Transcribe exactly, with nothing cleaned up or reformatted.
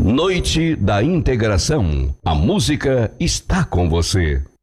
Noite da Integração. A música está com você.